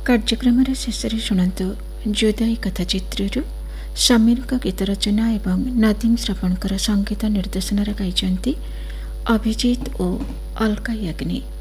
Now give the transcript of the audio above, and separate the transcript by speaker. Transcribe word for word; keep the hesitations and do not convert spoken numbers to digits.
Speaker 1: କାର୍ଯ୍ୟକ୍ରମର ଶେଷରେ ଶୁଣନ୍ତୁ ଯୁଦୟ କଥାଚିତ୍ରରୁ ସମୀରଙ୍କ ଗୀତ ରଚନା ଏବଂ ନଦୀମ ଶ୍ରବଣଙ୍କର ସଙ୍ଗୀତ ନିର୍ଦ୍ଦେଶନାରେ ଗାଇଛନ୍ତି ଅଭିଜିତ ଓ ଅଲକା ୟାଗ୍ନି।